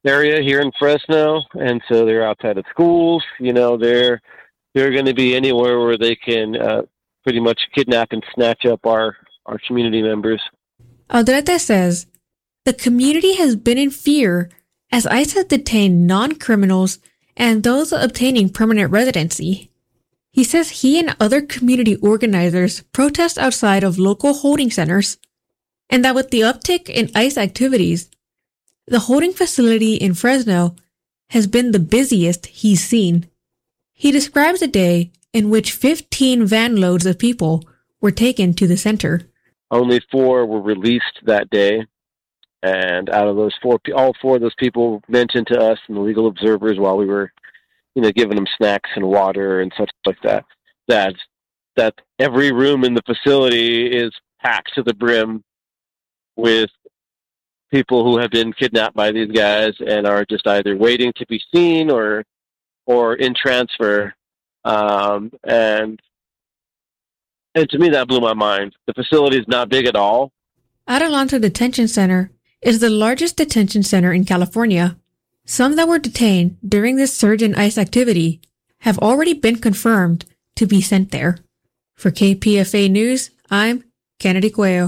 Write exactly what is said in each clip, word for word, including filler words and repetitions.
area here in Fresno, and so they're outside of schools. You know, they're they're going to be anywhere where they can uh, pretty much kidnap and snatch up our, our community members. Aldrete says, the community has been in fear as ICE has detained non-criminals and those obtaining permanent residency. He says he and other community organizers protest outside of local holding centers, and that with the uptick in ICE activities, the holding facility in Fresno has been the busiest he's seen. He describes a day in which fifteen van loads of people were taken to the center. Only four were released that day, and out of those four, all four of those people mentioned to us and the legal observers while we were, you know, giving them snacks and water and such like that, that that every room in the facility is packed to the brim with people who have been kidnapped by these guys and are just either waiting to be seen or or in transfer. Um, and and to me, that blew my mind. The facility is not big at all. Adelanto Detention Center is the largest detention center in California. Some that were detained during this surge in ICE activity have already been confirmed to be sent there. For K P F A News, I'm Kennedy Cuello.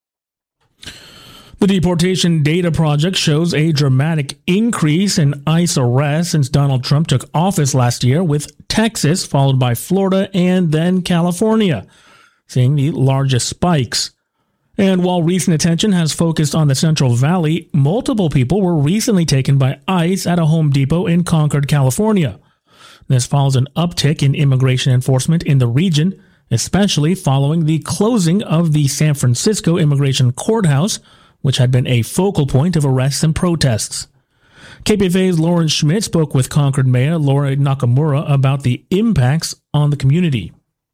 The Deportation Data Project shows a dramatic increase in ICE arrests since Donald Trump took office last year, with Texas followed by Florida and then California seeing the largest spikes. And while recent attention has focused on the Central Valley, multiple people were recently taken by ICE at a Home Depot in Concord, California. This follows an uptick in immigration enforcement in the region, especially following the closing of the San Francisco Immigration Courthouse, which had been a focal point of arrests and protests. K P F A's Lauren Schmidt spoke with Concord Mayor Laura Nakamura about the impacts on the community.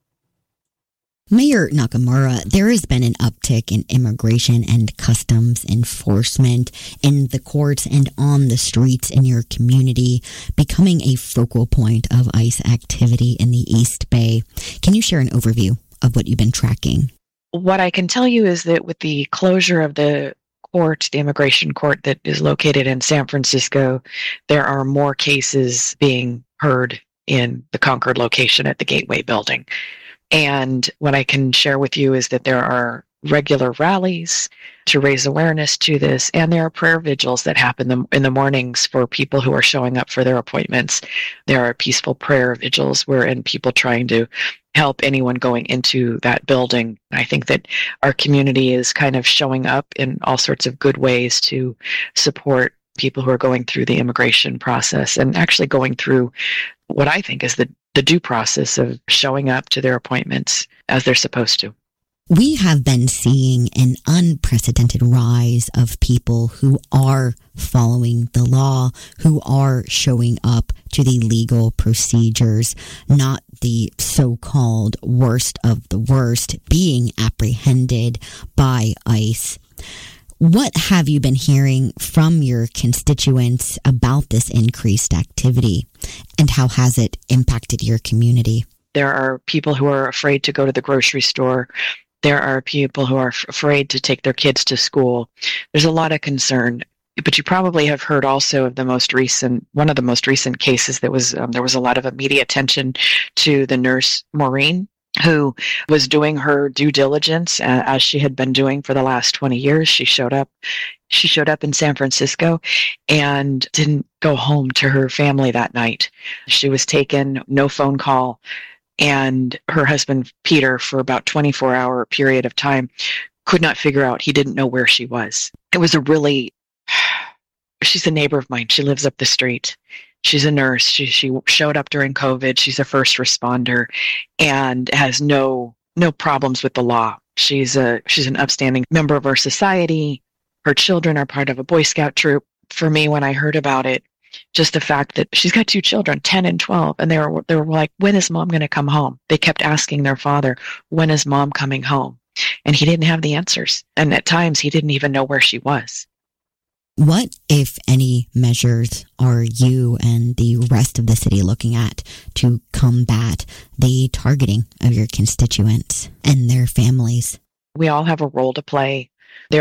Mayor Nakamura, there has been an uptick in immigration and customs enforcement in the courts and on the streets in your community, becoming a focal point of ICE activity in the East Bay. Can you share an overview of what you've been tracking? What I can tell you is that with the closure of the court, the immigration court that is located in San Francisco, there are more cases being heard in the Concord location at the Gateway building. And what I can share with you is that there are regular rallies to raise awareness to this, and there are prayer vigils that happen in the mornings for people who are showing up for their appointments. There are peaceful prayer vigils wherein people trying to help anyone going into that building. I think that our community is kind of showing up in all sorts of good ways to support people who are going through the immigration process and actually going through what I think is the, the due process of showing up to their appointments as they're supposed to. We have been seeing an unprecedented rise of people who are following the law, who are showing up to the legal procedures, not the so-called worst of the worst being apprehended by ICE. What have you been hearing from your constituents about this increased activity, and how has it impacted your community? There are people who are afraid to go to the grocery store. There are people who are f- afraid to take their kids to school. There's a lot of concern. But you probably have heard also of the most recent, one of the most recent cases that was, um, there was a lot of immediate attention to the nurse Maureen, who was doing her due diligence uh, as she had been doing for the last twenty years. She showed up, she showed up in San Francisco and didn't go home to her family that night. She was taken, no phone call, and her husband, Peter, for about twenty-four hour period of time, could not figure out, he didn't know where she was. It was a really, she's a neighbor of mine. She lives up the street. She's a nurse. She she showed up during COVID. She's a first responder and has no no problems with the law. She's a she's an upstanding member of our society. Her children are part of a Boy Scout troop. For me, when I heard about it, just the fact that she's got two children, ten and twelve, and they were they were like, when is mom going to come home? They kept asking their father, when is mom coming home? And he didn't have the answers. And at times he didn't even know where she was. What, if any, measures are you and the rest of the city looking at to combat the targeting of your constituents and their families? We all have a role to play. There are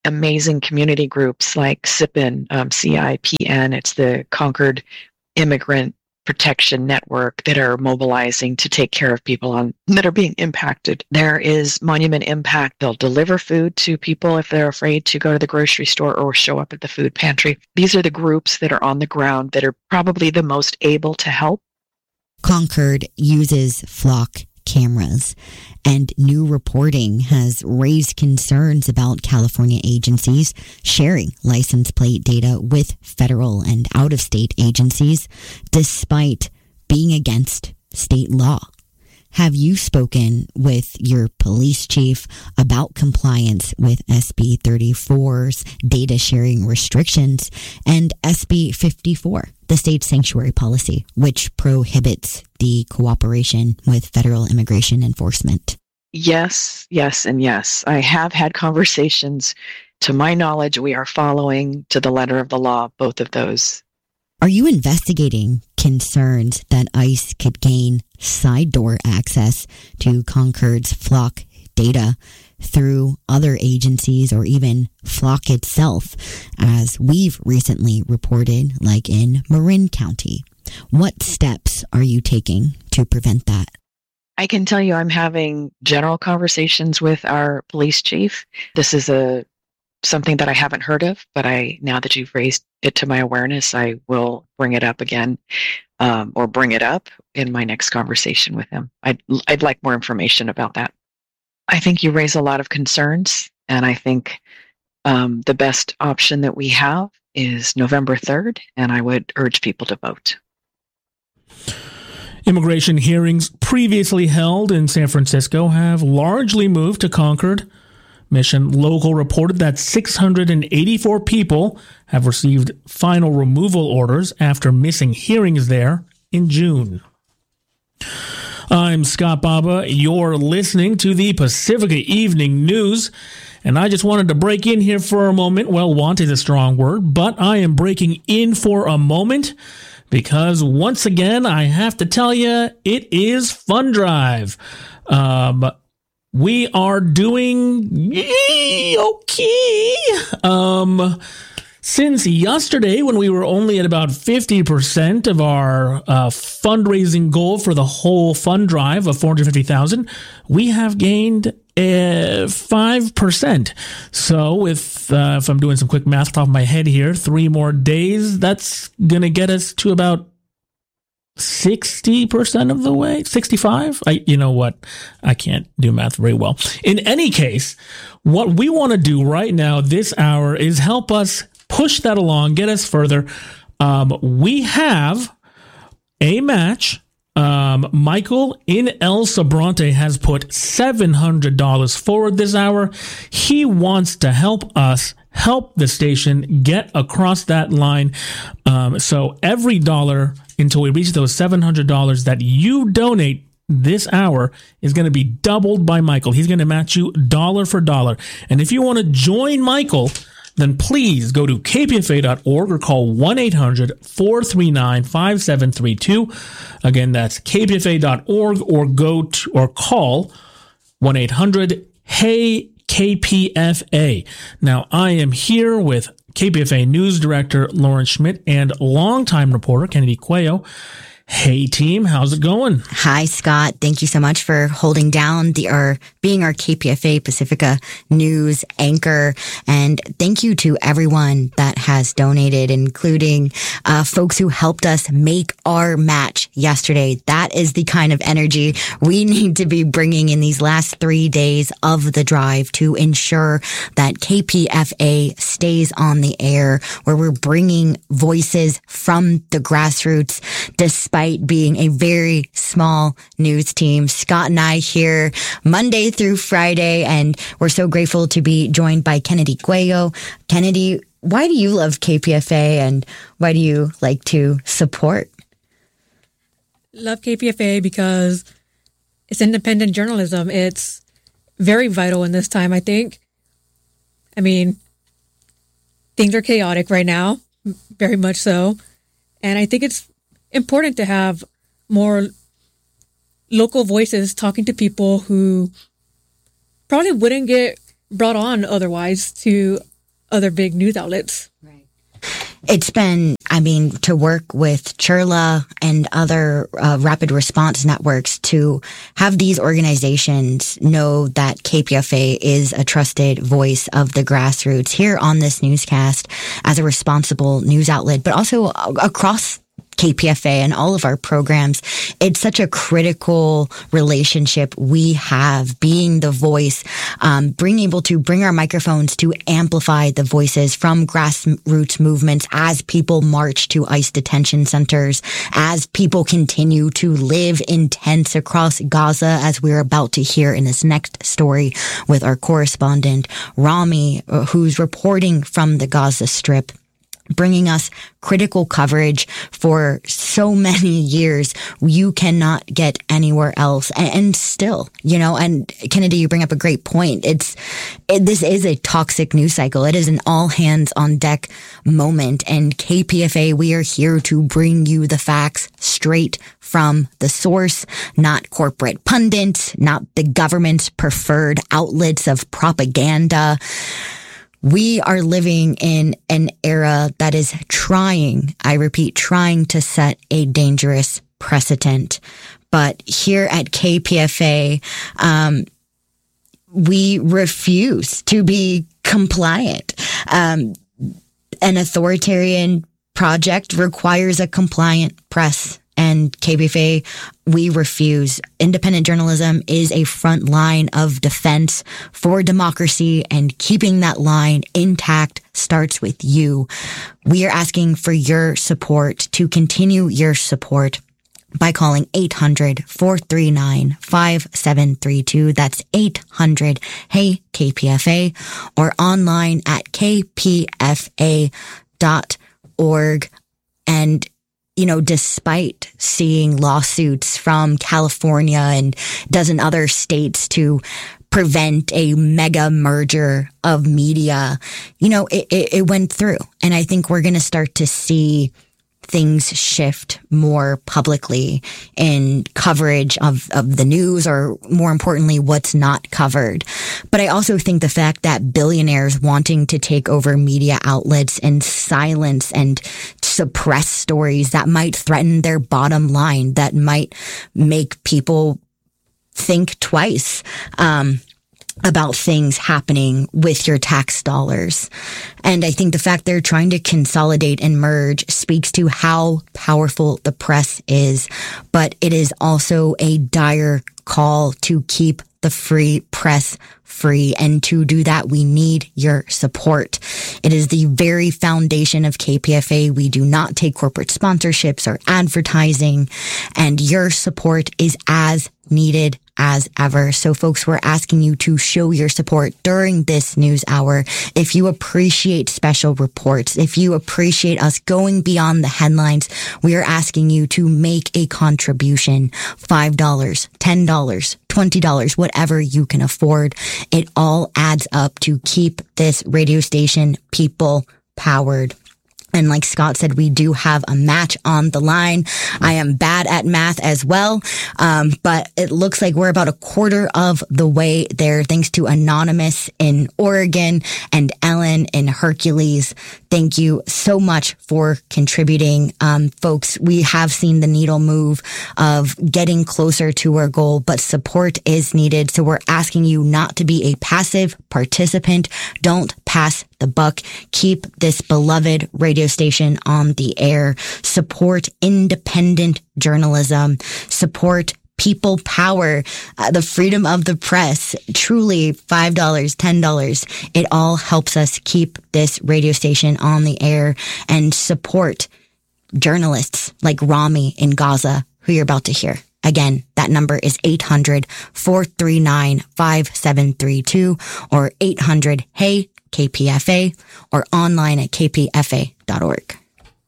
amazing community groups like C I P N, um, C I P N. It's the Concord Immigrant Protection Network that are mobilizing to take care of people on that are being impacted. There is Monument Impact. They'll deliver food to people if they're afraid to go to the grocery store or show up at the food pantry. These are the groups that are on the ground that are probably the most able to help. Concord uses flock cameras, and new reporting has raised concerns about California agencies sharing license plate data with federal and out-of-state agencies despite being against state law. Have you spoken with your police chief about compliance with S B thirty-four's data sharing restrictions and S B fifty-four, the state sanctuary policy, which prohibits the cooperation with federal immigration enforcement? Yes, yes, and yes. I have had conversations. To my knowledge, we are following to the letter of the law both of those. Are you investigating concerns that ICE could gain side door access to Concord's flock data through other agencies or even flock itself, as we've recently reported, like in Marin County? What steps are you taking to prevent that? I can tell you I'm having general conversations with our police chief. This is a something that I haven't heard of, but I now that you've raised it to my awareness, I will bring it up again, um, or bring it up in my next conversation with him. I'd I'd like more information about that. I think you raise a lot of concerns, and I think um, the best option that we have is November third, and I would urge people to vote. Immigration hearings previously held in San Francisco have largely moved to Concord. Mission Local reported that six hundred eighty-four people have received final removal orders after missing hearings there in June. I'm Scott Baba. You're listening to the Pacifica Evening News, and I just wanted to break in here for a moment. Well, want is a strong word, but I am breaking in for a moment because once again, I have to tell you, it is Fund Drive. Um... We are doing okay. Um, since yesterday, when we were only at about fifty percent of our uh, fundraising goal for the whole fund drive of four hundred fifty thousand dollars, we have gained uh, five percent. So if, uh, if I'm doing some quick math off the top of my head here, three more days, that's going to get us to about sixty percent of the way, sixty-five. I, you know what? I can't do math very well. In any case, what we want to do right now, this hour, is help us push that along, get us further. Um, we have a match. Um, Michael in El Sobrante has put seven hundred dollars forward this hour. He wants to help us help the station get across that line. Um, so every dollar until we reach those seven hundred dollars that you donate this hour is going to be doubled by Michael. He's going to match you dollar for dollar. And if you want to join Michael, then please go to k p f a dot org or call one eight hundred four three nine five seven three two. Again, that's k p f a dot org or go to, or call one eight hundred hey K P F A. Now, I am here with K P F A News Director Lauren Schmidt and longtime reporter Kennedy Cuello. Hey team, how's it going? Hi Scott, thank you so much for holding down the our being our K P F A Pacifica news anchor, and thank you to everyone that has donated, including uh, folks who helped us make our match yesterday. That is the kind of energy we need to be bringing in these last three days of the drive to ensure that K P F A stays on the air, where we're bringing voices from the grassroots despite being a very small news team. Scott and I here Monday through Friday, and we're so grateful to be joined by Kennedy Cuello. Kennedy, why do you love K P F A and why do you like to support? Love K P F A because it's independent journalism. It's very vital in this time, I think. I mean, things are chaotic right now, very much so. And I think it's important to have more local voices talking to people who probably wouldn't get brought on otherwise to other big news outlets. It's been, I mean, to work with Chirla and other uh, rapid response networks to have these organizations know that K P F A is a trusted voice of the grassroots here on this newscast as a responsible news outlet, but also across K P F A and all of our programs. It's such a critical relationship we have, being the voice, um, being able to bring our microphones to amplify the voices from grassroots movements as people march to ICE detention centers, as people continue to live in tents across Gaza, as we're about to hear in this next story with our correspondent, Rami, who's reporting from the Gaza Strip, bringing us critical coverage for so many years you cannot get anywhere else. And, and still, you know, and Kennedy, you bring up a great point. It's, it, this is a toxic news cycle. It is an all hands on deck moment. And K P F A, we are here to bring you the facts straight from the source, not corporate pundits, not the government's preferred outlets of propaganda. We are living in an era that is trying, I repeat, trying to set a dangerous precedent. But here at K P F A, um, we refuse to be compliant. Um, an authoritarian project requires a compliant press. And K P F A, we refuse. Independent journalism is a front line of defense for democracy, and keeping that line intact starts with you. We are asking for your support, to continue your support by calling eight hundred, four three nine, five seven three two. That's eight hundred, hey, K P F A, or online at k p f a dot org. And you know, despite seeing lawsuits from California and a dozen other states to prevent a mega merger of media, you know, it, it, it went through. And I think we're going to start to see things shift more publicly in coverage of, of the news, or more importantly, what's not covered. But I also think the fact that billionaires wanting to take over media outlets and silence and suppress stories that might threaten their bottom line, that might make people think twice, um, about things happening with your tax dollars. And I think the fact they're trying to consolidate and merge speaks to how powerful the press is, but it is also a dire call to keep the free press free. And to do that, we need your support. It is the very foundation of K P F A. We do not take corporate sponsorships or advertising, and your support is as needed as ever. So folks, we're asking you to show your support during this news hour. If you appreciate special reports, if you appreciate us going beyond the headlines, we are asking you to make a contribution. five dollars, ten dollars, twenty dollars, whatever you can afford. It all adds up to keep this radio station people powered. And like Scott said, we do have a match on the line. I am bad at math as well, um, but it looks like we're about a quarter of the way there, thanks to Anonymous in Oregon and Ellen in Hercules. Thank you so much for contributing. Um, folks, we have seen the needle move of getting closer to our goal, but support is needed. So we're asking you not to be a passive participant. Don't pass the buck. Keep this beloved radio station on the air. Support independent journalism. Support people power, uh, the freedom of the press. Truly, five dollars, ten dollars. It all helps us keep this radio station on the air, and support journalists like Rami in Gaza, who you're about to hear. Again, that number is eight hundred, four three nine, five seven three two or eight hundred, hey, K P F A, or online at k p f a dot org.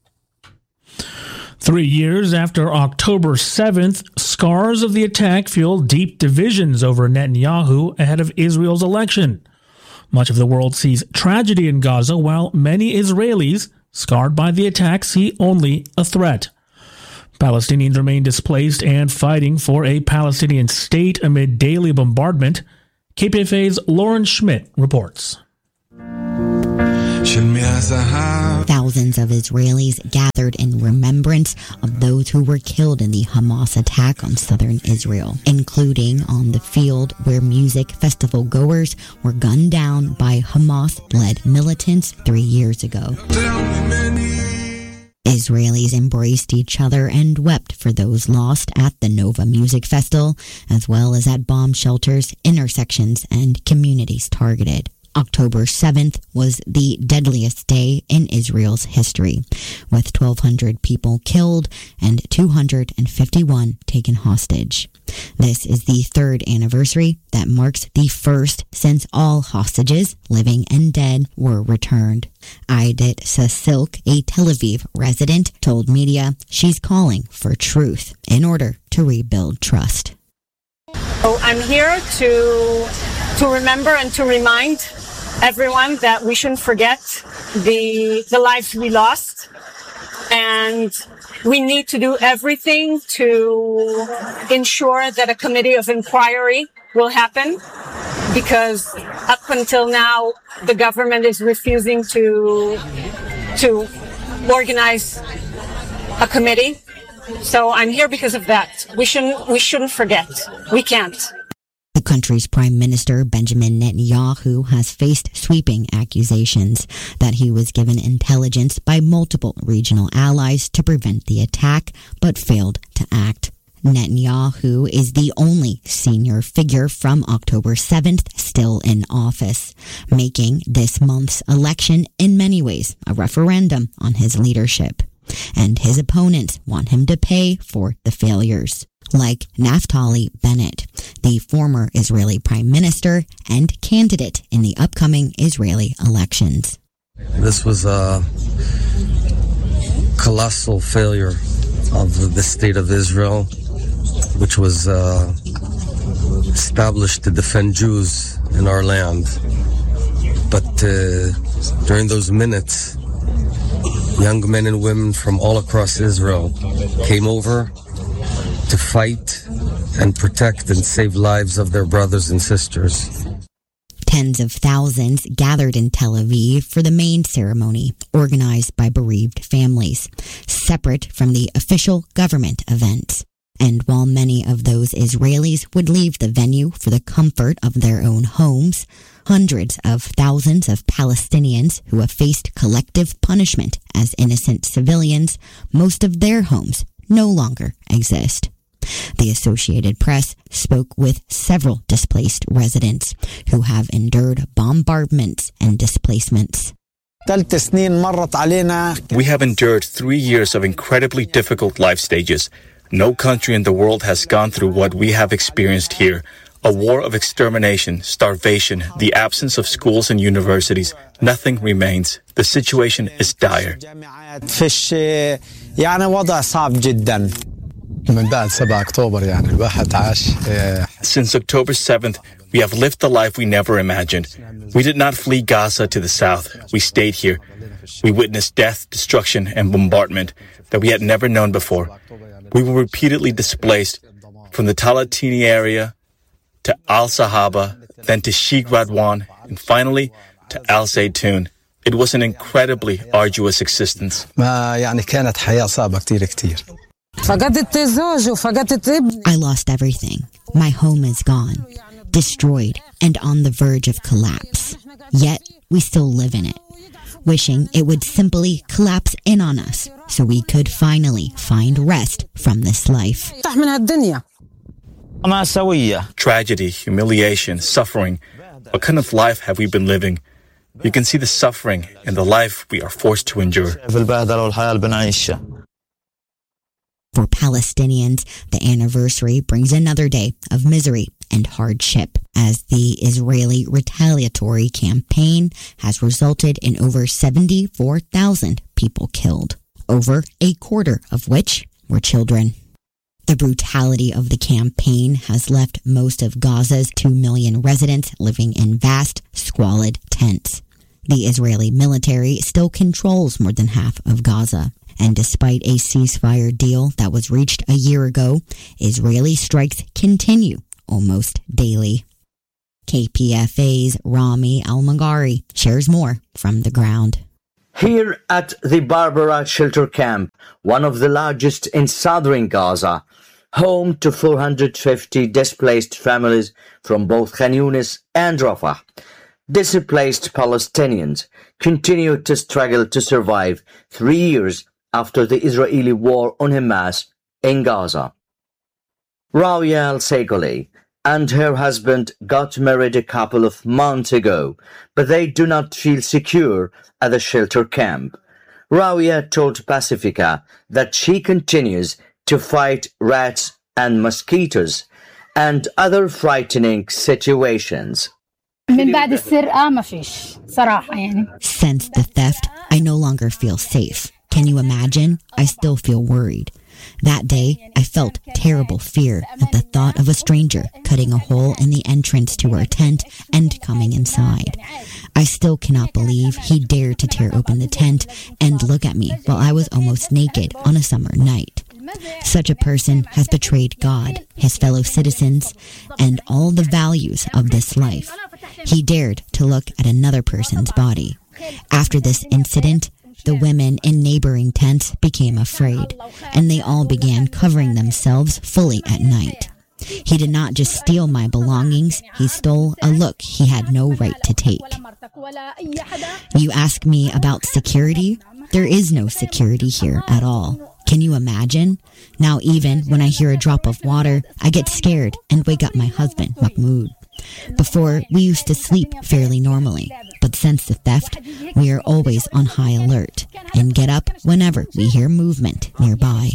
Three years after October seventh, scars of the attack fuel deep divisions over Netanyahu ahead of Israel's election. Much of the world sees tragedy in Gaza, while many Israelis, scarred by the attack, see only a threat. Palestinians remain displaced and fighting for a Palestinian state amid daily bombardment. K P F A's Lauren Schmidt reports. Thousands of Israelis gathered in remembrance of those who were killed in the Hamas attack on southern Israel, including on the field where music festival goers were gunned down by Hamas-led militants three years ago. Israelis embraced each other and wept for those lost at the Nova Music Festival, as well as at bomb shelters, intersections, and communities targeted. October seventh was the deadliest day in Israel's history, with twelve hundred people killed and two hundred fifty-one taken hostage. This is the third anniversary that marks the first since all hostages, living and dead, were returned. Aidit Sasilk, a Tel Aviv resident, told media she's calling for truth in order to rebuild trust. So I'm here to to remember and to remind everyone that we shouldn't forget the the lives we lost, and we need to do everything to ensure that a committee of inquiry will happen, because up until now the government is refusing to to organize a committee. So I'm here because of that. We shouldn't we shouldn't forget. We can't. The country's Prime Minister, Benjamin Netanyahu, has faced sweeping accusations that he was given intelligence by multiple regional allies to prevent the attack, but failed to act. Netanyahu is the only senior figure from October seventh still in office, making this month's election in many ways a referendum on his leadership. And his opponents want him to pay for the failures, like Naftali Bennett, the former Israeli prime minister and candidate in the upcoming Israeli elections. This was a colossal failure of the state of Israel, which was uh, established to defend Jews in our land. But uh, during those minutes, young men and women from all across Israel came over to fight and protect and save lives of their brothers and sisters. Tens of thousands gathered in Tel Aviv for the main ceremony, organized by bereaved families, separate from the official government events. And while many of those Israelis would leave the venue for the comfort of their own homes, hundreds of thousands of Palestinians who have faced collective punishment as innocent civilians, most of their homes no longer exist. The Associated Press spoke with several displaced residents who have endured bombardments and displacements. We have endured three years of incredibly difficult life stages. No country in the world has gone through what we have experienced here. A war of extermination, starvation, the absence of schools and universities. Nothing remains. The situation is dire. Since October seventh, we have lived the life we never imagined. We did not flee Gaza to the south. We stayed here. We witnessed death, destruction, and bombardment that we had never known before. We were repeatedly displaced from the Talatini area to Al-Sahaba, then to Sheikh Radwan, and finally to Al Zaytun. It was an incredibly arduous existence. I lost everything. My home is gone, destroyed, and on the verge of collapse. Yet, we still live in it, wishing it would simply collapse in on us so we could finally find rest from this life. Tragedy, humiliation, suffering. What kind of life have we been living? You can see the suffering and the life we are forced to endure. For Palestinians, the anniversary brings another day of misery and hardship, as the Israeli retaliatory campaign has resulted in over seventy-four thousand people killed, over a quarter of which were children. The brutality of the campaign has left most of Gaza's two million residents living in vast, squalid tents. The Israeli military still controls more than half of Gaza. And despite a ceasefire deal that was reached a year ago, Israeli strikes continue almost daily. K P F A's Rami Al-Magari shares more from the ground. Here at the Barbara Shelter Camp, one of the largest in southern Gaza, home to four hundred fifty displaced families from both Khan Yunis and Rafah, displaced Palestinians continue to struggle to survive three years after the Israeli war on Hamas in Gaza. Rawia Al-Saigoli and her husband got married a couple of months ago, but they do not feel secure at the shelter camp. Rawia told Pacifica that she continues to fight rats and mosquitoes and other frightening situations. Since the theft, I no longer feel safe. Can you imagine? I still feel worried. That day, I felt terrible fear at the thought of a stranger cutting a hole in the entrance to our tent and coming inside. I still cannot believe he dared to tear open the tent and look at me while I was almost naked on a summer night. Such a person has betrayed God, his fellow citizens, and all the values of this life. He dared to look at another person's body. After this incident, the women in neighboring tents became afraid, and they all began covering themselves fully at night. He did not just steal my belongings, he stole a look he had no right to take. You ask me about security? There is no security here at all. Can you imagine? Now even when I hear a drop of water, I get scared and wake up my husband, Mahmoud. Before, we used to sleep fairly normally, but since the theft, we are always on high alert and get up whenever we hear movement nearby.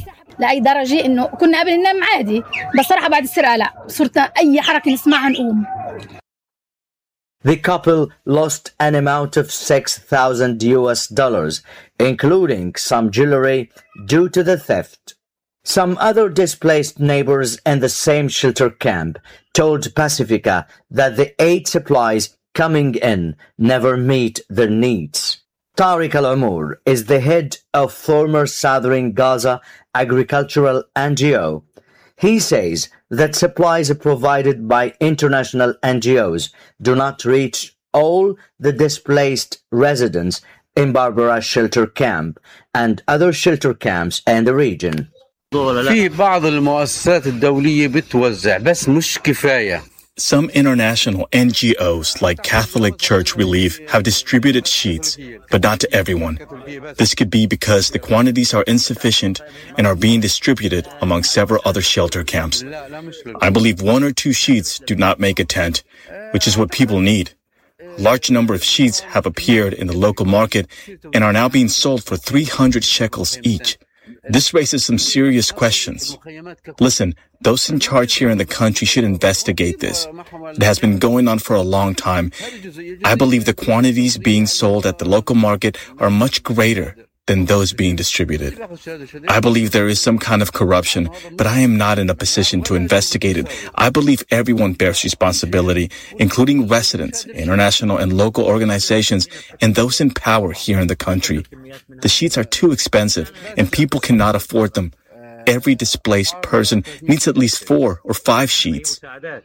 The couple lost an amount of six thousand U S dollars, including some jewelry, due to the theft. Some other displaced neighbors in the same shelter camp told Pacifica that the aid supplies coming in never meet their needs. Tariq Al-Amour is the head of former Southern Gaza Agricultural N G O. He says that supplies provided by international N G Os do not reach all the displaced residents in Barbara Shelter Camp and other shelter camps in the region. في بعض المؤسسات الدولية بتوزع بس مش كفاية. Some international N G Os like Catholic Church Relief have distributed sheets, but not to everyone. This could be because the quantities are insufficient and are being distributed among several other shelter camps. I believe one or two sheets do not make a tent, which is what people need. A large number of sheets have appeared in the local market and are now being sold for three hundred shekels each. This raises some serious questions. Listen, those in charge here in the country should investigate this. It has been going on for a long time. I believe the quantities being sold at the local market are much greater than those being distributed. I believe there is some kind of corruption, but I am not in a position to investigate it. I believe everyone bears responsibility, including residents, international and local organizations, and those in power here in the country. The sheets are too expensive, and people cannot afford them. Every displaced person needs at least four or five sheets.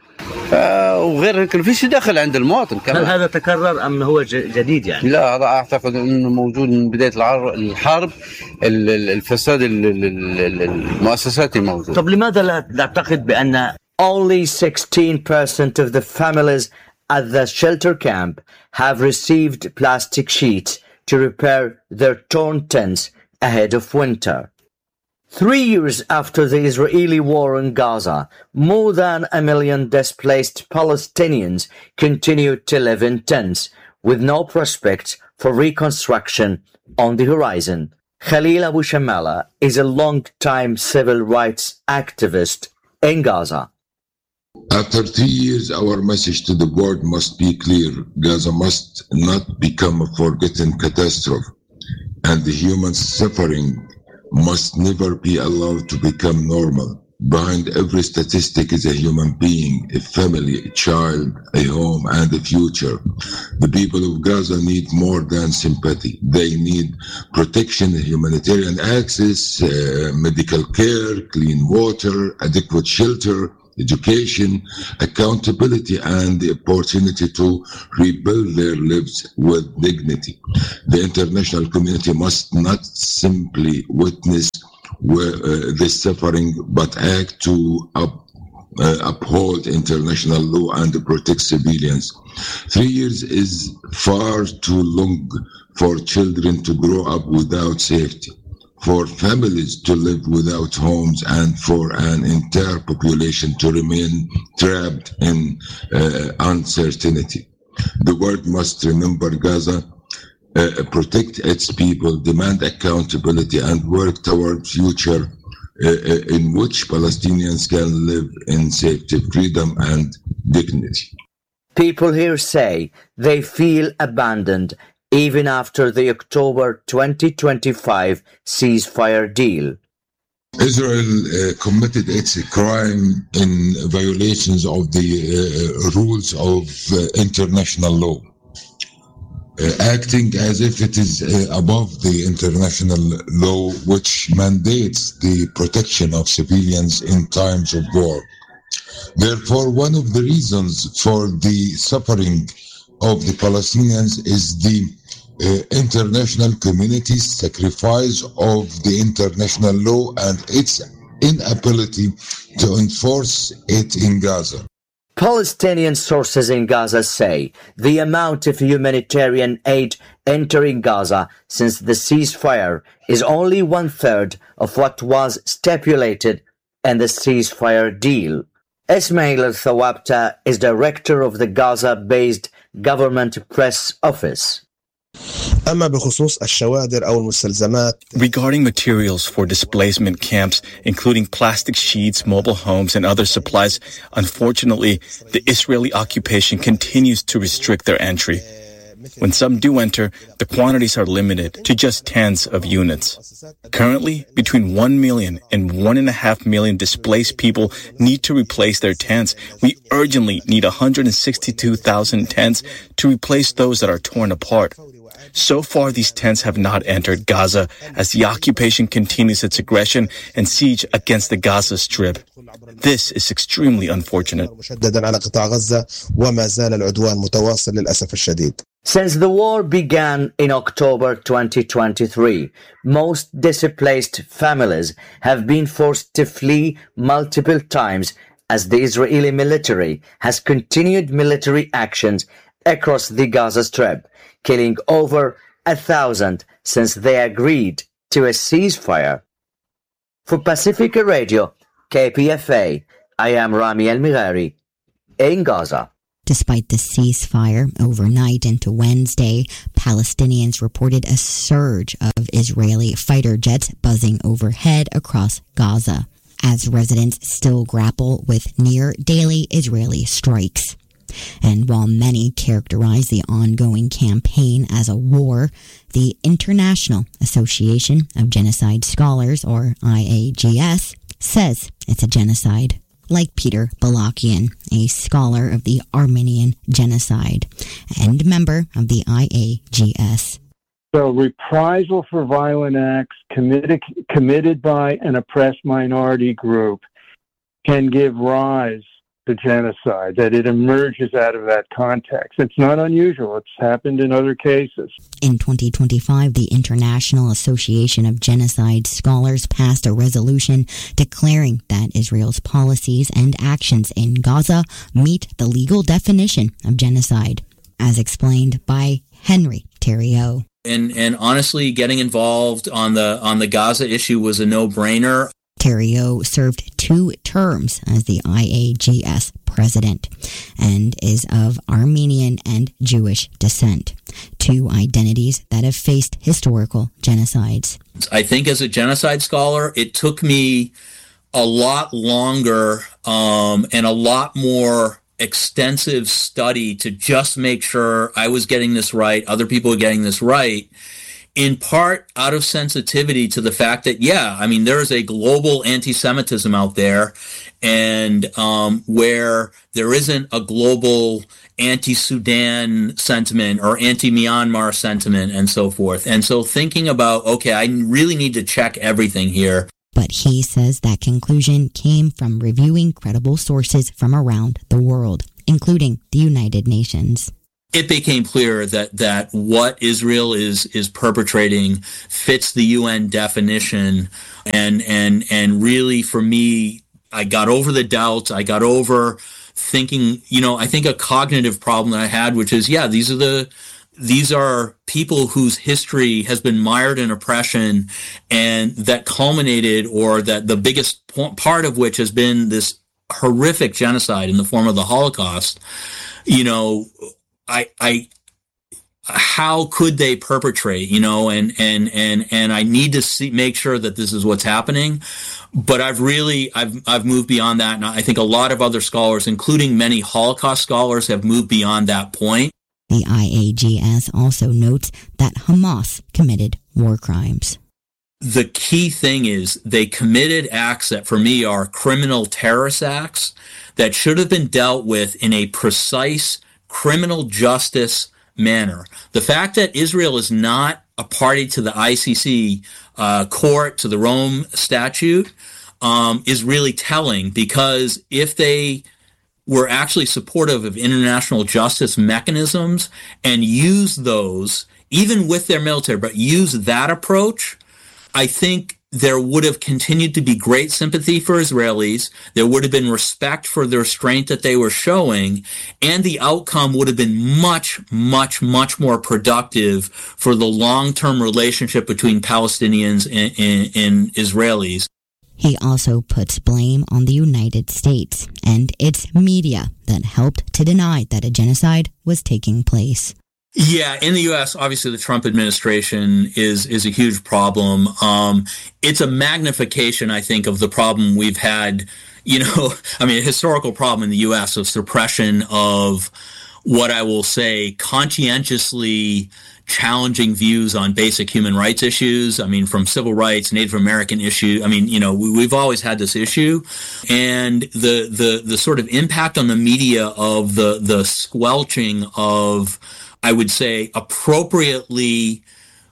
وغير هيك فيش دخل عند المواطن كمان. هل هذا تكرر أم هو جديد يعني؟ لا هذا أعتقد إنه موجود من بداية الحرب. الفساد المؤسساتي موجود. طب لماذا لا تعتقد بأن only sixteen percent of the families at the shelter camp have received plastic sheets to repair their torn tents ahead of winter? Three years after the Israeli war in Gaza, more than a million displaced Palestinians continue to live in tents with no prospects for reconstruction on the horizon. Khalil Abu Shamala is a long-time civil rights activist in Gaza. After three years, our message to the world must be clear. Gaza must not become a forgotten catastrophe, and the human suffering must never be allowed to become normal. Behind every statistic is a human being, a family, a child, a home, and a future. The people of Gaza need more than sympathy. They need protection, humanitarian access, uh, medical care, clean water, adequate shelter, education, accountability, and the opportunity to rebuild their lives with dignity. The international community must not simply witness where, uh, this suffering, but act to up, uh, uphold international law and protect civilians. Three years is far too long for children to grow up without safety, for families to live without homes, and for an entire population to remain trapped in uh, uncertainty. The world must remember Gaza, uh, protect its people, demand accountability, and work toward a future uh, in which Palestinians can live in safety, freedom, and dignity. People here say they feel abandoned even after the October twenty twenty-five ceasefire deal. Israel uh, committed its crime in violations of the uh, rules of uh, international law, uh, acting as if it is uh, above the international law, which mandates the protection of civilians in times of war. Therefore, one of the reasons for the suffering of the Palestinians is the uh, international community's sacrifice of the international law and its inability to enforce it in Gaza. Palestinian sources in Gaza say the amount of humanitarian aid entering Gaza since the ceasefire is only one-third of what was stipulated in the ceasefire deal. Ismail al-Thawabta is director of the Gaza-based government press office. Regarding materials for displacement camps, including plastic sheets, mobile homes, and other supplies, unfortunately, the Israeli occupation continues to restrict their entry. When some do enter, the quantities are limited to just tens of units. Currently, between one million and one and a half million displaced people need to replace their tents. We urgently need one hundred sixty-two thousand tents to replace those that are torn apart. So far, these tents have not entered Gaza as the occupation continues its aggression and siege against the Gaza Strip. This is extremely unfortunate. Since the war began in October twenty twenty-three, most displaced families have been forced to flee multiple times as the Israeli military has continued military actions across the Gaza Strip, killing over a thousand since they agreed to a ceasefire. For Pacifica Radio, K P F A, I am Rami El-Mighari in Gaza. Despite the ceasefire overnight into Wednesday, Palestinians reported a surge of Israeli fighter jets buzzing overhead across Gaza, as residents still grapple with near-daily Israeli strikes. And while many characterize the ongoing campaign as a war, the International Association of Genocide Scholars, or I A G S, says it's a genocide. Like Peter Balakian, a scholar of the Armenian genocide and member of the I A G S. So reprisal for violent acts committed, committed by an oppressed minority group can give rise to genocide, that it emerges out of that context. It's not unusual. It's happened in other cases. In twenty twenty-five, the International Association of Genocide Scholars passed a resolution declaring that Israel's policies and actions in Gaza meet the legal definition of genocide, as explained by Henry Theriault. And and honestly, getting involved on the on the Gaza issue was a no-brainer. Theriault served two terms as the I A G S president and is of Armenian and Jewish descent, two identities that have faced historical genocides. I think as a genocide scholar, it took me a lot longer um, and a lot more extensive study to just make sure I was getting this right, other people were getting this right, in part out of sensitivity to the fact that, yeah, I mean, there is a global anti-Semitism out there, and um, where there isn't a global anti-Sudan sentiment or anti-Myanmar sentiment and so forth. And so thinking about, okay, I really need to check everything here. But he says that conclusion came from reviewing credible sources from around the world, including the United Nations. It became clear that, that what Israel is is perpetrating fits the U N definition, and and and really for me, I got over the doubts. I got over thinking, you know, I think a cognitive problem that I had, which is, yeah, these are the these are people whose history has been mired in oppression, and that culminated, or that the biggest part of which has been this horrific genocide in the form of the Holocaust. You know, I, I, how could they perpetrate, you know, and, and, and, and I need to see, make sure that this is what's happening. But I've really, I've, I've moved beyond that. And I think a lot of other scholars, including many Holocaust scholars, have moved beyond that point. The I A G S also notes that Hamas committed war crimes. The key thing is they committed acts that for me are criminal terrorist acts that should have been dealt with in a precise criminal justice manner. The fact that Israel is not a party to the I C C uh, court, to the Rome Statute, um, is really telling, because if they were actually supportive of international justice mechanisms and use those, even with their military, but use that approach, I think there would have continued to be great sympathy for Israelis. There would have been respect for the restraint that they were showing, and the outcome would have been much, much, much more productive for the long-term relationship between Palestinians and, and, and Israelis. He also puts blame on the United States and its media that helped to deny that a genocide was taking place. Yeah, in the U S, obviously the Trump administration is is a huge problem. Um, it's a magnification, I think, of the problem we've had, you know, I mean, a historical problem in the U S of suppression of what I will say conscientiously challenging views on basic human rights issues. I mean, from civil rights, Native American issue. I mean, you know, we, we've always had this issue, and the the the sort of impact on the media of the the squelching of, I would say, appropriately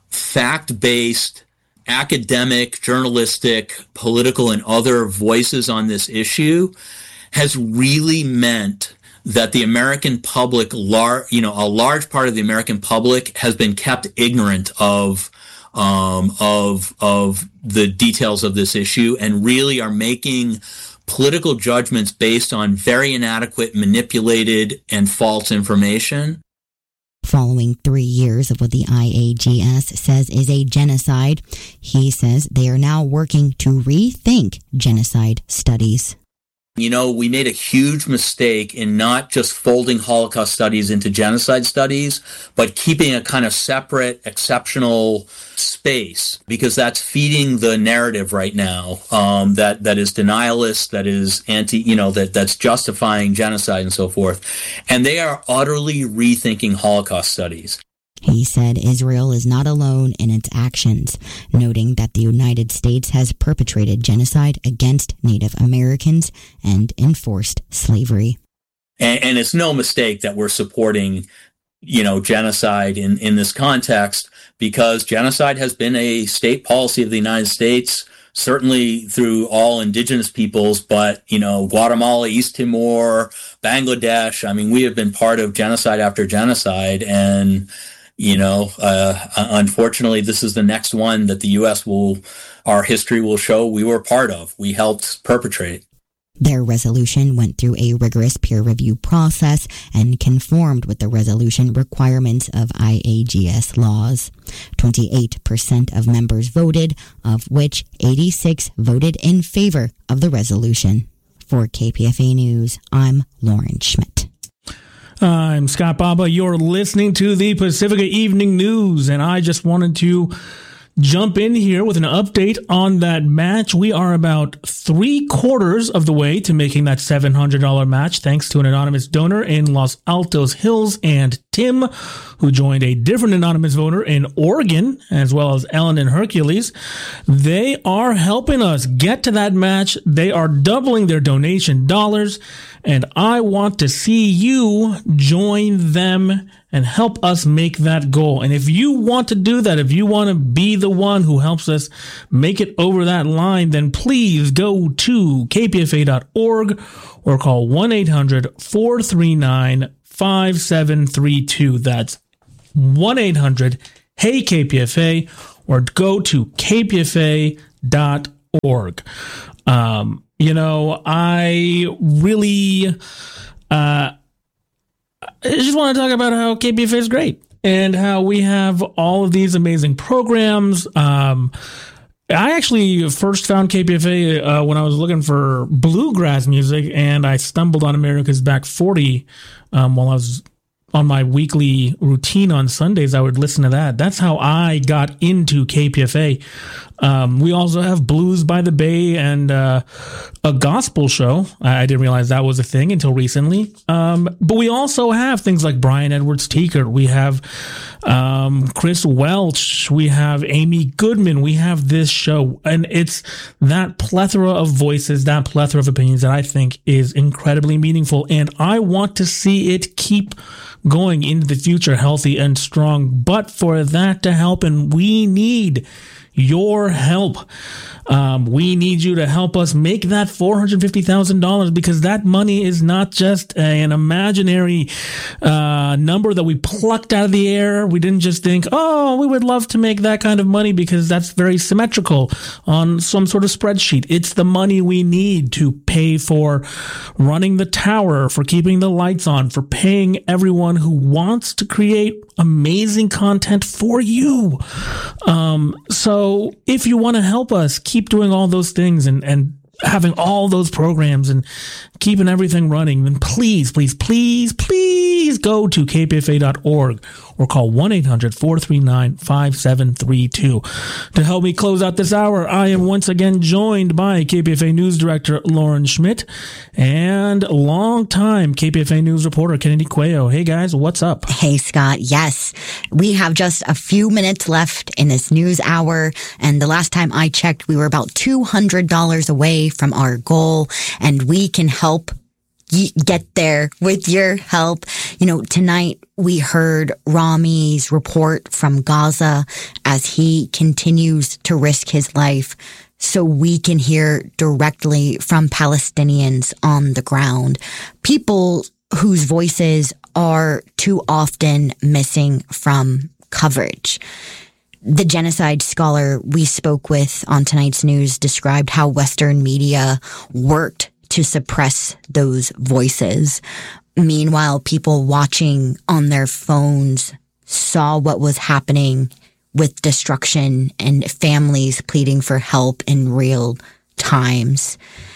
fact-based, academic, journalistic, political, and other voices on this issue has really meant that the American public, lar- you know, a large part of the American public has been kept ignorant of um, of of the details of this issue, and really are making political judgments based on very inadequate, manipulated, and false information. Following three years of what the I A G S says is a genocide, he says they are now working to rethink genocide studies. You know, we made a huge mistake in not just folding Holocaust studies into genocide studies, but keeping a kind of separate, exceptional space, because that's feeding the narrative right now um, that that is denialist, that is anti, you know, that that's justifying genocide and so forth. And they are utterly rethinking Holocaust studies. He said Israel is not alone in its actions, noting that the United States has perpetrated genocide against Native Americans and enforced slavery. And, and it's no mistake that we're supporting, you know, genocide in, in this context, because genocide has been a state policy of the United States, certainly through all indigenous peoples, but, you know, Guatemala, East Timor, Bangladesh, I mean, we have been part of genocide after genocide, and You know, uh, unfortunately, this is the next one that the U S will, our history will show we were part of. We helped perpetrate. Their resolution went through a rigorous peer review process and conformed with the resolution requirements of I A G S laws. twenty-eight percent of members voted, of which eighty-six voted in favor of the resolution. For K P F A News, I'm Lauren Schmidt. I'm Scott Baba. You're listening to the Pacifica Evening News, and I just wanted to jump in here with an update on that match. We are about three quarters of the way to making that seven hundred dollars match, thanks to an anonymous donor in Los Altos Hills and Tim, who joined a different anonymous voter in Oregon, as well as Ellen and Hercules. They are helping us get to that match. They are doubling their donation dollars, and I want to see you join them and help us make that goal. And if you want to do that, if you want to be the one who helps us make it over that line, then please go to k p f a dot org or call one eight hundred four three nine five seven three two. That's one eight hundred hey K P F A, or go to k p f a dot org. Um, you know, I really, uh, I just want to talk about how K P F A is great and how we have all of these amazing programs. Um, I actually first found K P F A uh, when I was looking for bluegrass music, and I stumbled on America's Back forty um, while I was on my weekly routine on Sundays. I would listen to that. That's how I got into K P F A. Um, we also have Blues by the Bay and uh, a gospel show. I didn't realize that was a thing until recently. Um, but we also have things like Brian Edwards Teekert. We have um, Chris Welch. We have Amy Goodman. We have this show. And it's that plethora of voices, that plethora of opinions that I think is incredibly meaningful. And I want to see it keep going into the future healthy and strong. But for that to happen, we need your help. Um, we need you to help us make that four hundred fifty thousand dollars, because that money is not just an imaginary uh, number that we plucked out of the air. We didn't just think, oh, we would love to make that kind of money because that's very symmetrical on some sort of spreadsheet. It's the money we need to pay for running the tower, for keeping the lights on, for paying everyone who wants to create amazing content for you. Um, so if you want to help us keep doing all those things and, and having all those programs and keeping everything running, then please, please, please, please go to k p f a dot org or call one eight hundred four three nine five seven three two. To help me close out this hour, I am once again joined by K P F A News Director Lauren Schmidt and longtime K P F A News reporter Kennedy Cuello. Hey guys, what's up? Hey Scott, yes. We have just a few minutes left in this news hour, and the last time I checked, we were about two hundred dollars away from our goal, and we can help get there with your help. You know, tonight we heard Rami's report from Gaza as he continues to risk his life, so we can hear directly from Palestinians on the ground, people whose voices are too often missing from coverage. The genocide scholar we spoke with on tonight's news described how Western media worked to suppress those voices. Meanwhile, people watching on their phones saw what was happening with destruction and families pleading for help in real times.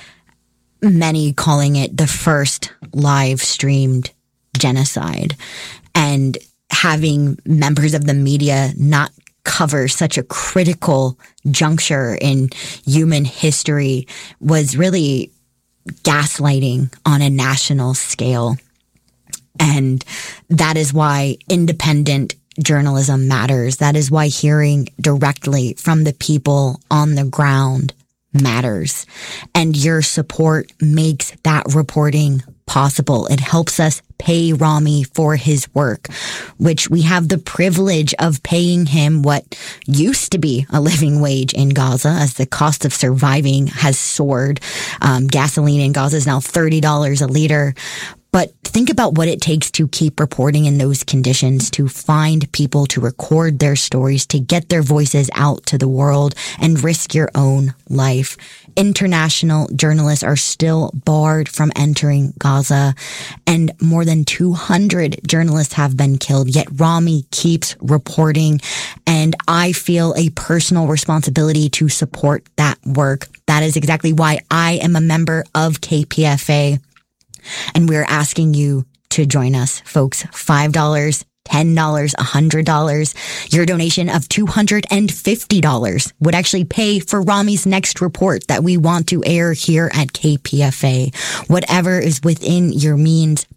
Many calling it the first live streamed genocide. And having members of the media not cover such a critical juncture in human history was really gaslighting on a national scale. And that is why independent journalism matters. That is why hearing directly from the people on the ground matters. And your support makes that reporting possible. It helps us pay Rami for his work, which we have the privilege of paying him what used to be a living wage in Gaza as the cost of surviving has soared. Um, gasoline in Gaza is now thirty dollars a liter. But think about what it takes to keep reporting in those conditions, to find people to record their stories, to get their voices out to the world and risk your own life. International journalists are still barred from entering Gaza, and more than two hundred journalists have been killed, yet Rami keeps reporting, and I feel a personal responsibility to support that work. That is exactly why I am a member of K P F A. And we're asking you to join us, folks. five dollars, ten dollars, one hundred dollars. Your donation of two hundred fifty dollars would actually pay for Rami's next report that we want to air here at K P F A. Whatever is within your means,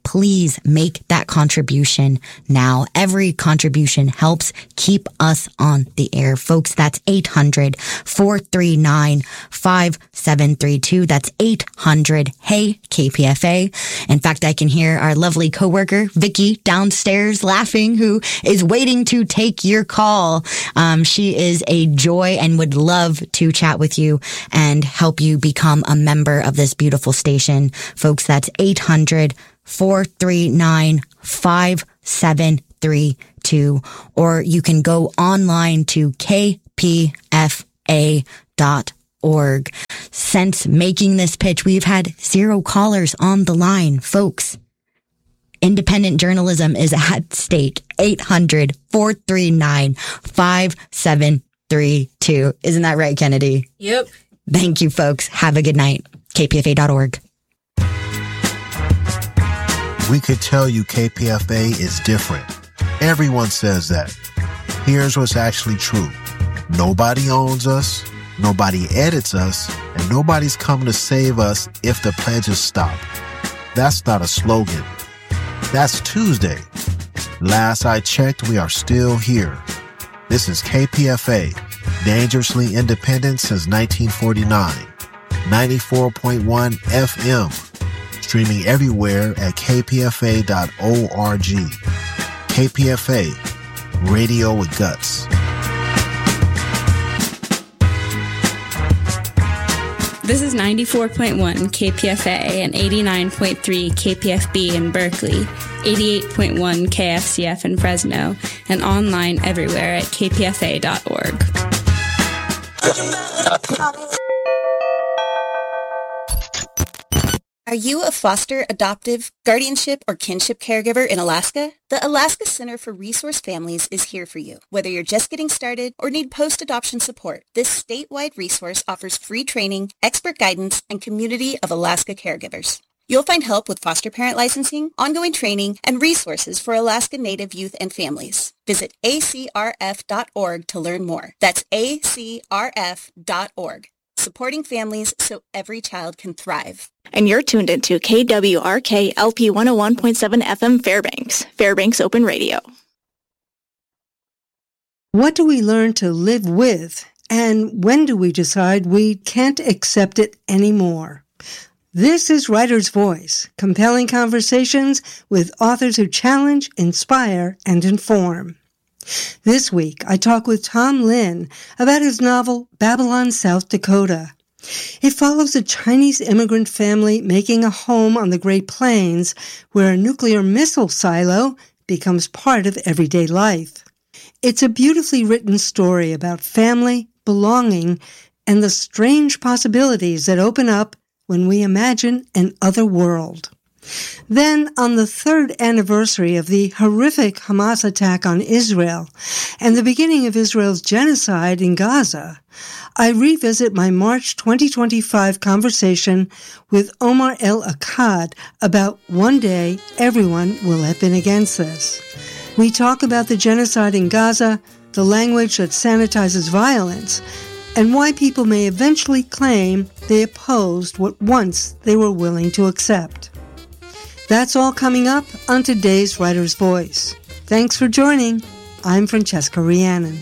please make that contribution now. Every contribution helps keep us on the air. Folks, that's eight hundred, four three nine, five seven three two. That's eight hundred, hey, K P F A. In fact, I can hear our lovely coworker, Vicky, downstairs laughing, who is waiting to take your call. Um, she is a joy and would love to chat with you and help you become a member of this beautiful station. Folks, that's eight hundred, four three nine, five seven three two. Or you can go online to k p f a dot org. Since making this pitch, we've had zero callers on the line. Folks, independent journalism is at stake. eight hundred, four three nine, five seven three two. Isn't that right, Kennedy? Yep. Thank you, folks. Have a good night. k p f a dot org. We could tell you K P F A is different. Everyone says that. Here's what's actually true. Nobody owns us, nobody edits us, and nobody's coming to save us if the pledges stop. That's not a slogan. That's Tuesday. Last I checked, we are still here. This is K P F A, dangerously independent since nineteen forty-nine. ninety-four point one F M. Streaming everywhere at k p f a dot org. K P F A, radio with guts. This is ninety-four point one K P F A and eighty-nine point three K P F B in Berkeley, eighty-eight point one K F C F in Fresno, and online everywhere at k p f a dot org. Are you a foster, adoptive, guardianship, or kinship caregiver in Alaska? The Alaska Center for Resource Families is here for you. Whether you're just getting started or need post-adoption support, this statewide resource offers free training, expert guidance, and community of Alaska caregivers. You'll find help with foster parent licensing, ongoing training, and resources for Alaska Native youth and families. Visit a c r f dot org to learn more. That's a c r f dot org. Supporting families so every child can thrive. And you're tuned into K W R K L P one oh one point seven F M Fairbanks, Fairbanks Open Radio. What do we learn to live with, and when do we decide we can't accept it anymore? This is Writer's Voice, compelling conversations with authors who challenge, inspire, and inform. This week, I talk with Tom Lin about his novel, Babylon, South Dakota. It follows a Chinese immigrant family making a home on the Great Plains where a nuclear missile silo becomes part of everyday life. It's a beautifully written story about family, belonging, and the strange possibilities that open up when we imagine an other world. Then, on the third anniversary of the horrific Hamas attack on Israel and the beginning of Israel's genocide in Gaza, I revisit my March twenty twenty-five conversation with Omar El-Akkad about one day everyone will have been against this. We talk about the genocide in Gaza, the language that sanitizes violence, and why people may eventually claim they opposed what once they were willing to accept. That's all coming up on today's Writer's Voice. Thanks for joining. I'm Francesca Rhiannon.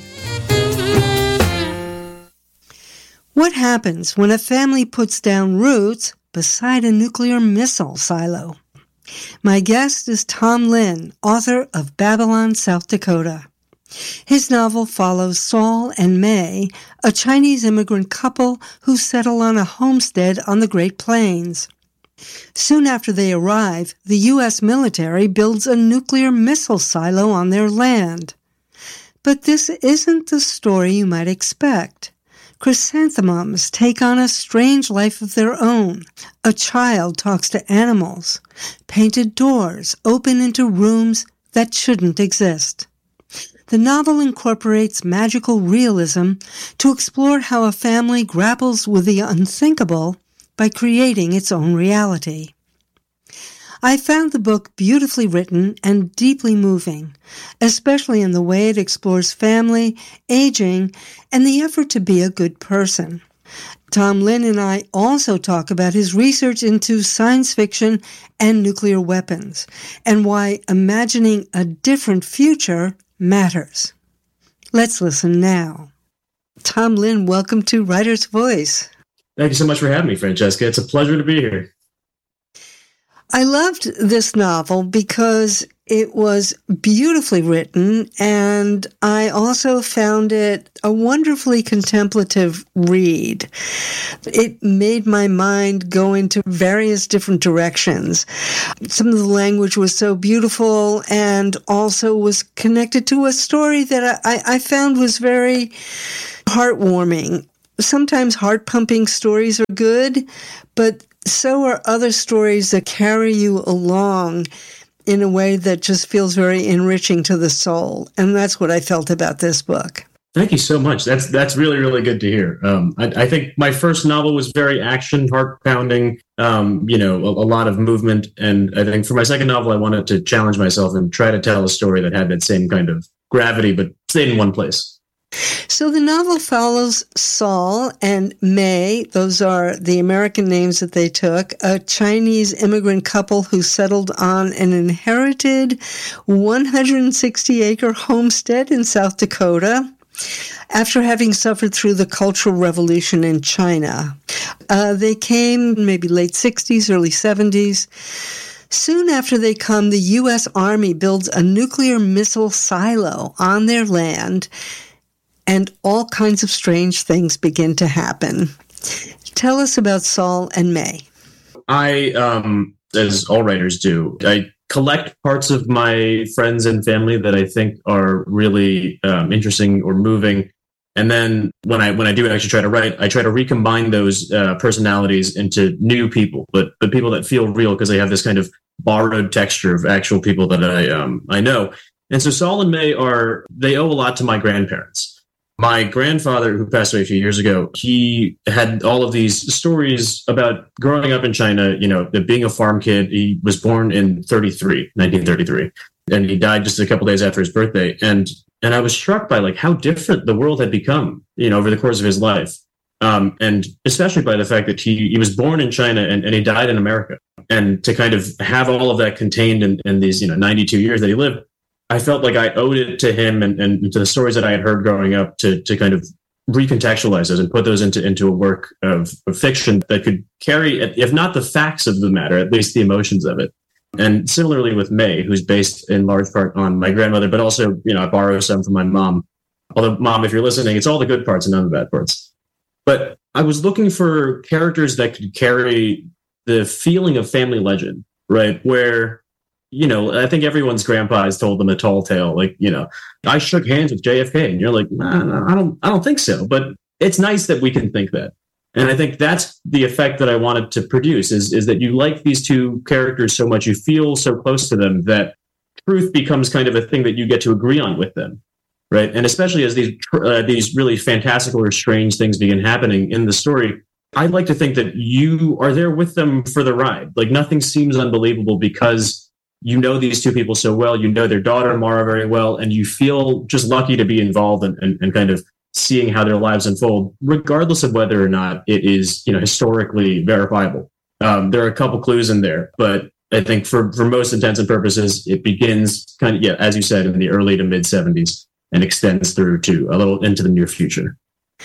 What happens when a family puts down roots beside a nuclear missile silo? My guest is Tom Lin, author of Babylon, South Dakota. His novel follows Saul and May, a Chinese immigrant couple who settle on a homestead on the Great Plains. Soon after they arrive, the U S military builds a nuclear missile silo on their land. But this isn't the story you might expect. Chrysanthemums take on a strange life of their own. A child talks to animals. Painted doors open into rooms that shouldn't exist. The novel incorporates magical realism to explore how a family grapples with the unthinkable by creating its own reality. I found the book beautifully written and deeply moving, especially in the way it explores family, aging, and the effort to be a good person. Tom Lin and I also talk about his research into science fiction and nuclear weapons, and why imagining a different future matters. Let's listen now. Tom Lin, welcome to Writer's Voice. Thank you so much for having me, Francesca. It's a pleasure to be here. I loved this novel because it was beautifully written, and I also found it a wonderfully contemplative read. It made my mind go into various different directions. Some of the language was so beautiful and also was connected to a story that I, I found was very heartwarming. Sometimes heart-pumping stories are good, but so are other stories that carry you along in a way that just feels very enriching to the soul. And that's what I felt about this book. Thank you so much. That's that's really, really good to hear. Um, I, I think my first novel was very action, heart-pounding, um, you know, a, a lot of movement. And I think for my second novel, I wanted to challenge myself and try to tell a story that had that same kind of gravity, but stayed in one place. So the novel follows Saul and May, those are the American names that they took, a Chinese immigrant couple who settled on an inherited one hundred sixty acre homestead in South Dakota after having suffered through the Cultural Revolution in China. Uh, they came maybe late sixties, early seventies. Soon after they come, the U S Army builds a nuclear missile silo on their land, and all kinds of strange things begin to happen. Tell us about Saul and May. I, um, as all writers do, I collect parts of my friends and family that I think are really um, interesting or moving. And then when I when I do actually try to write, I try to recombine those uh, personalities into new people, but but people that feel real because they have this kind of borrowed texture of actual people that I um, I know. And so Saul and May are, they owe a lot to my grandparents. My grandfather, who passed away a few years ago, he had all of these stories about growing up in China, you know, being a farm kid. He was born in thirty-three, nineteen thirty-three, and he died just a couple days after his birthday. And and I was struck by like how different the world had become, you know, over the course of his life. Um, and especially by the fact that he, he was born in China and, and he died in America. And to kind of have all of that contained in, in these, you know, ninety-two years that he lived, I felt like I owed it to him and, and to the stories that I had heard growing up to to kind of recontextualize those and put those into, into a work of, of fiction that could carry, if not the facts of the matter, at least the emotions of it. And similarly with May, who's based in large part on my grandmother, but also, you know, I borrow some from my mom. Although, Mom, if you're listening, it's all the good parts and none of the bad parts. But I was looking for characters that could carry the feeling of family legend, right? Where, you know, I think everyone's grandpa has told them a tall tale. Like, you know, I shook hands with J F K, and you're like, nah, I don't, I don't think so. But it's nice that we can think that, and I think that's the effect that I wanted to produce. Is is that you like these two characters so much, you feel so close to them that truth becomes kind of a thing that you get to agree on with them, right? And especially as these uh, these really fantastical or strange things begin happening in the story, I'd like to think that you are there with them for the ride. Like nothing seems unbelievable because you know these two people so well, you know their daughter, Mara, very well, and you feel just lucky to be involved and, and, and kind of seeing how their lives unfold, regardless of whether or not it is, you know, historically verifiable. Um, there are a couple clues in there, but I think for, for most intents and purposes, it begins kind of, yeah, as you said, in the early to mid seventies and extends through to a little into the near future.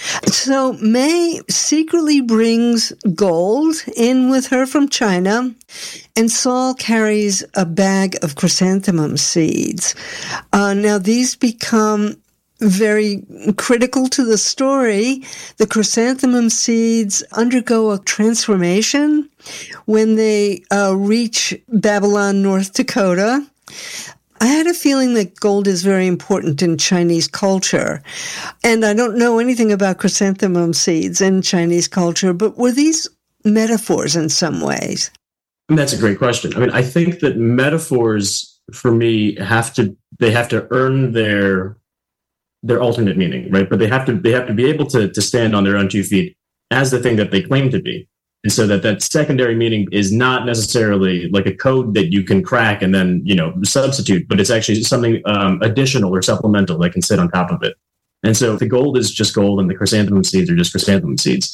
So May secretly brings gold in with her from China, and Saul carries a bag of chrysanthemum seeds. Uh, now, these become very critical to the story. The chrysanthemum seeds undergo a transformation when they uh, reach Babylon, North Dakota. I had a feeling that gold is very important in Chinese culture. And I don't know anything about chrysanthemum seeds in Chinese culture, but were these metaphors in some ways? That's a great question. I mean, I think that metaphors for me have to, they have to earn their, their alternate meaning, right? But they have to, they have to be able to, to stand on their own two feet as the thing that they claim to be. And so that that secondary meaning is not necessarily like a code that you can crack and then, you know, substitute, but it's actually something um, additional or supplemental that can sit on top of it. And so the gold is just gold and the chrysanthemum seeds are just chrysanthemum seeds.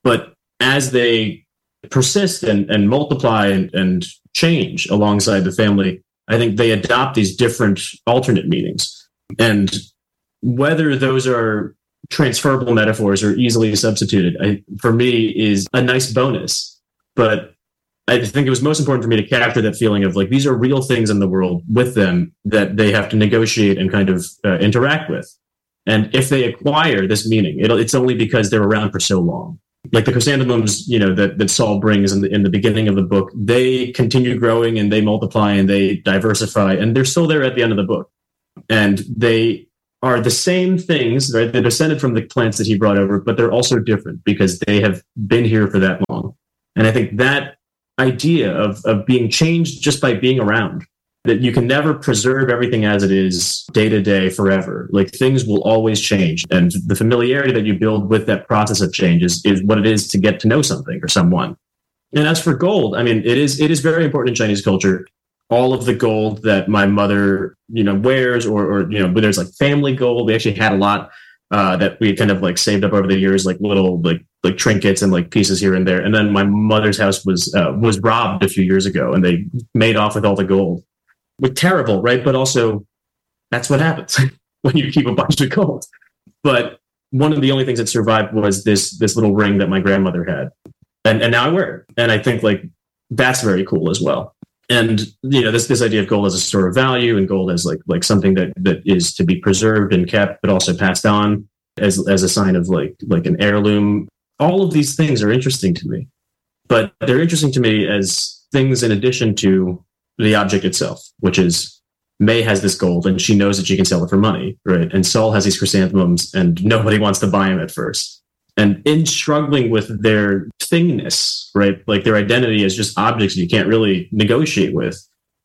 But as they persist and, and multiply and, and change alongside the family, I think they adopt these different alternate meanings. And whether those are transferable metaphors or easily substituted, I, for me, is a nice bonus. But I think it was most important for me to capture that feeling of like, these are real things in the world with them that they have to negotiate and kind of uh, interact with. And if they acquire this meaning, it'll, it's only because they're around for so long. Like the chrysanthemums, you know, that, that Saul brings in the, in the beginning of the book, they continue growing and they multiply and they diversify, and they're still there at the end of the book. And they are the same things, right? They're descended from the plants that he brought over, but they're also different because they have been here for that long. And I think that idea of, of being changed just by being around, that you can never preserve everything as it is day to day forever. Like things will always change. And the familiarity that you build with that process of change is, is what it is to get to know something or someone. And as for gold, I mean, it is it is very important in Chinese culture. All of the gold that my mother, you know, wears, or, or you know, but there's like family gold. We actually had a lot uh, that we kind of like saved up over the years, like little like like trinkets and like pieces here and there. And then my mother's house was uh, was robbed a few years ago, and they made off with all the gold. With terrible, right? But also, that's what happens when you keep a bunch of gold. But one of the only things that survived was this this little ring that my grandmother had, and and now I wear it. And I think like that's very cool as well. And you know, this this idea of gold as a store of value, and gold as like like something that that is to be preserved and kept, but also passed on as as a sign of like like an heirloom. All of these things are interesting to me, but they're interesting to me as things in addition to the object itself, which is May has this gold and she knows that she can sell it for money, right? And Saul has these chrysanthemums and nobody wants to buy them at first. And in struggling with their thingness, right? Like their identity as just objects you can't really negotiate with,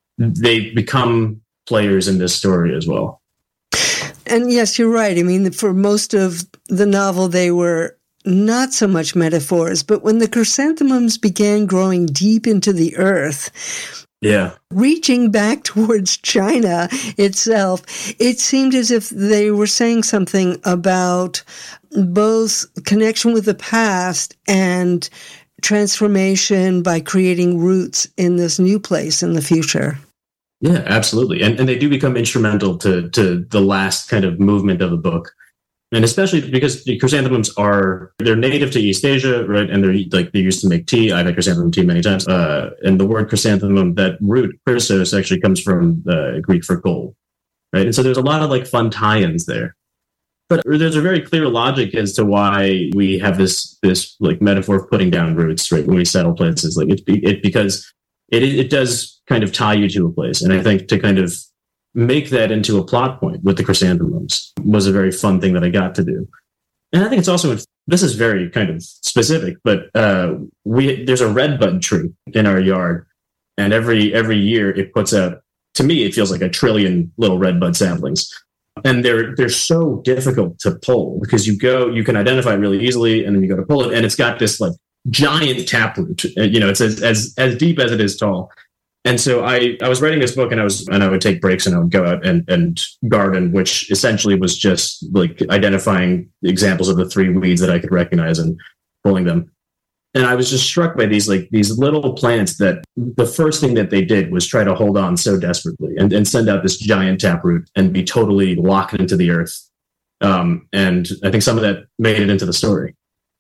they become players in this story as well. And yes, you're right. I mean, for most of the novel, they were not so much metaphors, but when the chrysanthemums began growing deep into the earth, yeah, reaching back towards China itself, it seemed as if they were saying something about both connection with the past and transformation by creating roots in this new place in the future. Yeah, absolutely. And and they do become instrumental to to the last kind of movement of the book. And especially because the chrysanthemums are, they're native to East Asia, right? And they're like, they used to make tea. I've had chrysanthemum tea many times. Uh, and the word chrysanthemum, that root, chrysos, actually comes from uh, Greek for gold, right? And so there's a lot of like fun tie-ins there. But there's a very clear logic as to why we have this, this like metaphor of putting down roots, right? When we settle places, like it's it, because it, it does kind of tie you to a place. And I think to kind of make that into a plot point with the chrysanthemums was a very fun thing that I got to do. And I think it's also, this is very kind of specific, but uh, we there's a redbud tree in our yard, and every every year it puts out, to me, it feels like a trillion little redbud saplings. And they're they're so difficult to pull because you go, you can identify it really easily, and then you go to pull it, and it's got this like giant taproot. You know, it's as as, as deep as it is tall. And so I, I was writing this book, and I was and I would take breaks and I would go out and, and garden, which essentially was just like identifying examples of the three weeds that I could recognize and pulling them. And I was just struck by these like these little plants that the first thing that they did was try to hold on so desperately and, and send out this giant taproot and be totally locked into the earth. Um, and I think some of that made it into the story.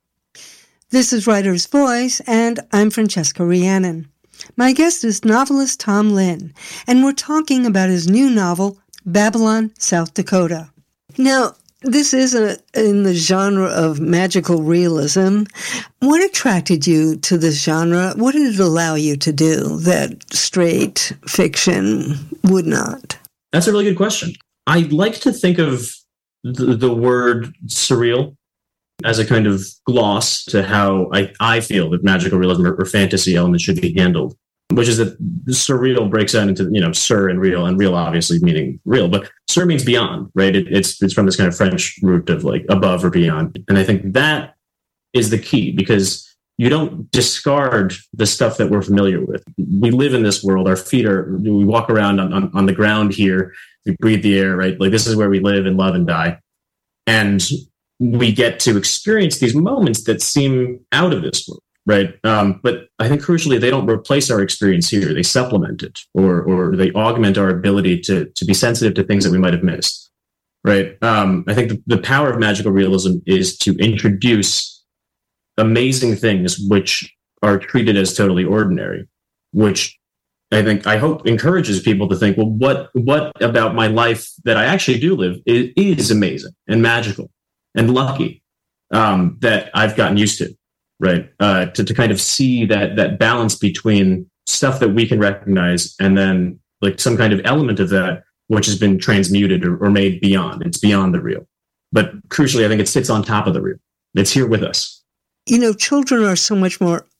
This is Writer's Voice, and I'm Francesca Rhiannon. My guest is novelist Tom Lin, and we're talking about his new novel, Babylon, South Dakota. Now, this is a, in the genre of magical realism. What attracted you to this genre? What did it allow you to do that straight fiction would not? That's a really good question. I like to think of the, the word surreal as a kind of gloss to how I, I feel that magical realism or, or fantasy elements should be handled, which is that surreal breaks out into, you know, sur and real, and real obviously meaning real, but sur means beyond, right? It, it's it's from this kind of French root of like above or beyond. And I think that is the key, because you don't discard the stuff that we're familiar with. We live in this world. Our feet are, we walk around on, on, on the ground here. We breathe the air, right? Like this is where we live and love and die. And we get to experience these moments that seem out of this world, right? Um, but I think crucially, they don't replace our experience here. They supplement it, or or they augment our ability to to be sensitive to things that we might have missed, right? Um, I think the, the power of magical realism is to introduce amazing things which are treated as totally ordinary, which I think, I hope encourages people to think, well, what what about my life that I actually do live is, is amazing and magical and lucky, um, that I've gotten used to, right? Uh, to, to kind of see that that balance between stuff that we can recognize and then like some kind of element of that which has been transmuted or, or made beyond. It's beyond the real. But crucially, I think it sits on top of the real. It's here with us. You know, children are so much more